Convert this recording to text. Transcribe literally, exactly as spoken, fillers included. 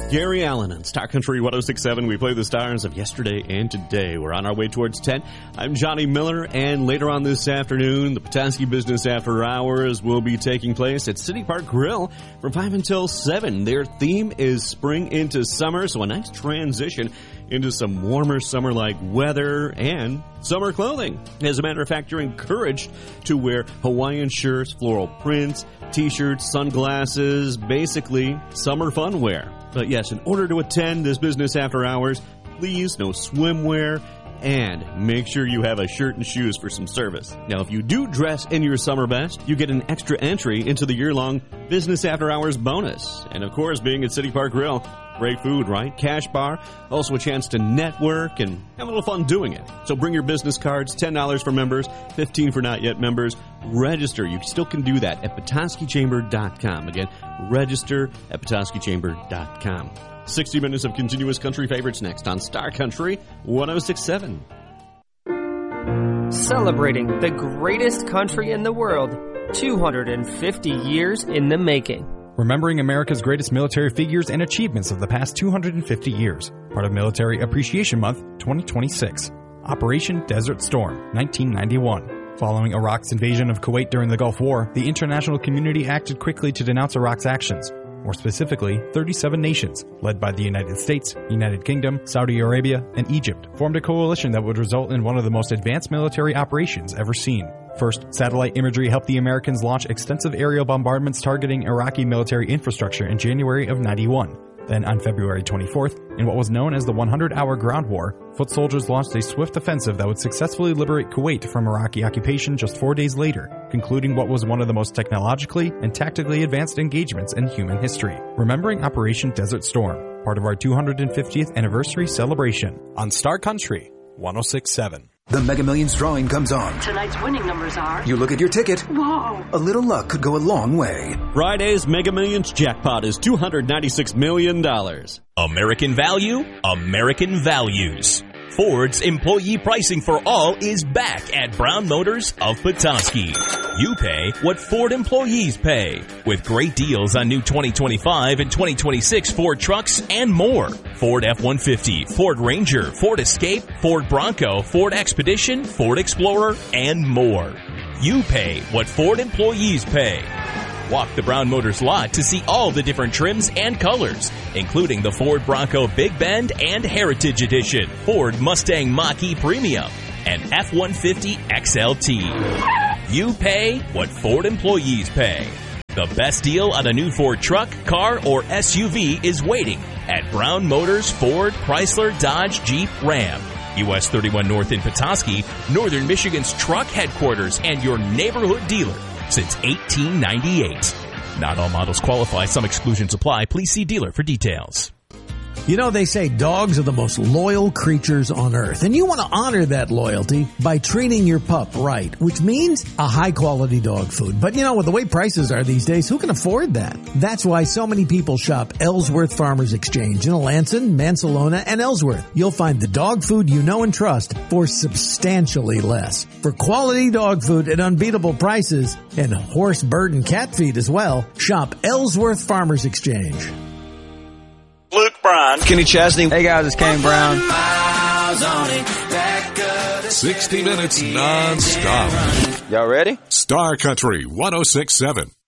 Gary Allen on Star Country one oh six point seven. We play the stars of yesterday and today. We're on our way towards ten. I'm Johnny Miller, and later on this afternoon, the Petoskey Business After Hours will be taking place at City Park Grill from five until seven. Their theme is spring into summer, so a nice transition into some warmer summer-like weather and summer clothing. As a matter of fact, you're encouraged to wear Hawaiian shirts, floral prints, t-shirts, sunglasses, basically summer fun wear. But yes, in order to attend this business after hours, please no swimwear, and make sure you have a shirt and shoes for some service. Now, if you do dress in your summer best, you get an extra entry into the year-long business after hours bonus. And of course, being at City Park Grill, great food, right? Cash bar, also a chance to network and have a little fun doing it. So bring your business cards, ten dollars for members, fifteen dollars for not yet members. Register. You still can do that at Petoskey Chamber dot com. Again, register at Petoskey Chamber dot com. sixty minutes of continuous country favorites next on Star Country one oh six point seven. Celebrating the greatest country in the world, two hundred fifty years in the making. Remembering America's greatest military figures and achievements of the past two hundred fifty years. Part of Military Appreciation Month twenty twenty-six. Operation Desert Storm, nineteen ninety-one. Following Iraq's invasion of Kuwait during the Gulf War, the international community acted quickly to denounce Iraq's actions. More specifically, thirty-seven nations, led by the United States, United Kingdom, Saudi Arabia, and Egypt, formed a coalition that would result in one of the most advanced military operations ever seen. First, satellite imagery helped the Americans launch extensive aerial bombardments targeting Iraqi military infrastructure in January of ninety-one. Then, on February twenty-fourth, in what was known as the hundred hour ground war, foot soldiers launched a swift offensive that would successfully liberate Kuwait from Iraqi occupation just four days later, concluding what was one of the most technologically and tactically advanced engagements in human history. Remembering Operation Desert Storm, part of our two hundred fiftieth anniversary celebration on Star Country one oh six point seven. The Mega Millions drawing comes on. Tonight's winning numbers are... You look at your ticket. Whoa. A little luck could go a long way. Friday's Mega Millions jackpot is two hundred ninety-six million dollars. American value, American values. Ford's employee pricing for all is back at Brown Motors of Petoskey. You pay what Ford employees pay, with great deals on new twenty twenty-five and twenty twenty-six Ford trucks and more. Ford F one fifty, Ford Ranger, Ford Escape, Ford Bronco, Ford Expedition, Ford Explorer, and more. You pay what Ford employees pay. Walk the Brown Motors lot to see all the different trims and colors, including the Ford Bronco Big Bend and Heritage Edition, Ford Mustang Mach-E Premium, and F one fifty X L T. You pay what Ford employees pay. The best deal on a new Ford truck, car, or S U V is waiting at Brown Motors Ford, Chrysler, Dodge, Jeep, Ram. U S thirty-one North in Petoskey, Northern Michigan's truck headquarters and your neighborhood dealer since eighteen ninety-eight. Not all models qualify. Some exclusions apply. Please see dealer for details. You know, they say dogs are the most loyal creatures on earth, and you want to honor that loyalty by treating your pup right, which means a high-quality dog food. But, you know, with the way prices are these days, who can afford that? That's why so many people shop Ellsworth Farmers Exchange in Alanson, Mansalona, and Ellsworth. You'll find the dog food you know and trust for substantially less. For quality dog food at unbeatable prices, and horse, bird, and cat feed as well, shop Ellsworth Farmers Exchange. Luke Bryan, Kenny Chesney. Hey guys, it's Kane Brown. sixty minutes non-stop. Y'all ready? Star Country one oh six point seven.